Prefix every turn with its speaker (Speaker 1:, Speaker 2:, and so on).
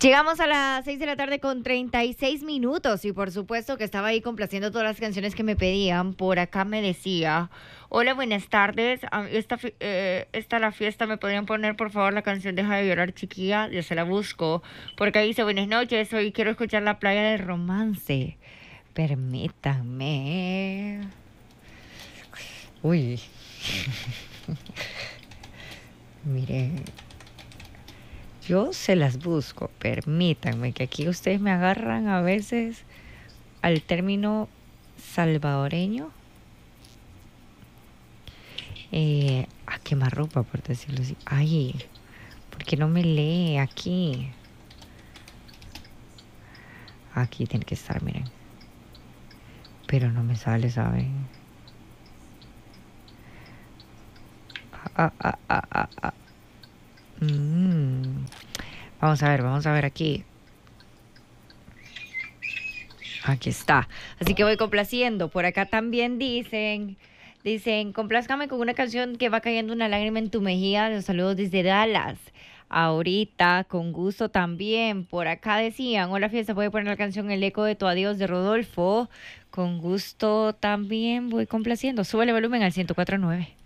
Speaker 1: Llegamos a las 6 de la tarde con 36 minutos y por supuesto que estaba ahí complaciendo todas las canciones que me pedían. Por acá me decía, hola, buenas tardes, esta la fiesta, ¿me podrían poner por favor la canción Deja de llorar chiquilla? Yo se la busco, porque ahí dice, buenas noches, hoy quiero escuchar La Playa del Romance. Permítanme. Uy. Mire. Yo se las busco, permítanme que aquí ustedes me agarran a veces al término salvadoreño a quemarropa, por decirlo así. Ay, ¿por qué no me lee aquí? Aquí tiene que estar, miren. Pero no me sale, ¿saben? Vamos a ver aquí. Aquí está. Así que voy complaciendo. Por acá también dicen, complázcame con una canción que va cayendo una lágrima en tu mejilla. Los saludos desde Dallas. Ahorita, con gusto también. Por acá decían, hola fiesta, puede poner la canción El eco de tu adiós de Rodolfo. Con gusto también voy complaciendo. Súbele volumen al 104.9.